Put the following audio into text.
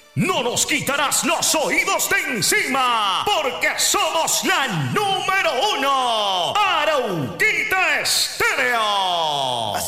No nos quitarás los oídos de encima, porque somos la